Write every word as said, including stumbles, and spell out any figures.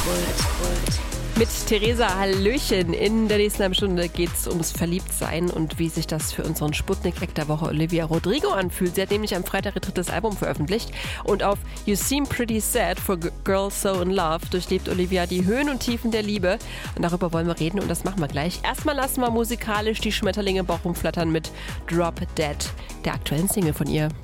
Mit Theresa Hallöchen. In der nächsten halben Stunde geht es ums Verliebtsein und wie sich das für unseren Sputnik-Eck der Woche Olivia Rodrigo anfühlt. Sie hat nämlich am Freitag ihr drittes Album veröffentlicht und auf You Seem Pretty Sad for Girls So in Love durchlebt Olivia die Höhen und Tiefen der Liebe. Und darüber wollen wir reden und das machen wir gleich. Erstmal lassen wir musikalisch die Schmetterlinge im Bauch rumflattern mit Drop Dead, der aktuellen Single von ihr.